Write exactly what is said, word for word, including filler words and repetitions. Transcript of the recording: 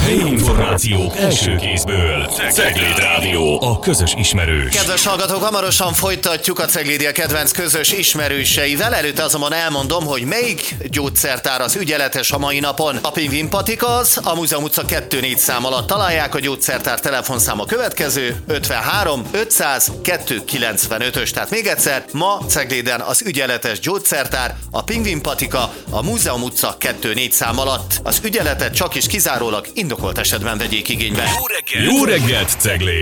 Helyi információk első kézből. Cegléd Rádió, a közös ismerős. Kedves hallgatók, hamarosan folytatjuk a Ceglédia kedvenc közös ismerőseivel. Előtte azonban elmondom, hogy melyik gyógyszertár az ügyeletes a mai napon. A Pingvin Patika az, a Múzeum utca kettő négy szám alatt találják, a gyógyszertár telefonszáma következő, ötvenhárom ötszáz kettő kilencvenötös. Tehát még egyszer, ma Cegléden az ügyeletes gyógyszertár, a Pingvin Patika, a Múzeum utca kettő négy szám alatt. Az ügyeletet csak is kizárólag indokolt esetben vegyék igénybe. Jó reggelt, Jó reggelt Cegléd!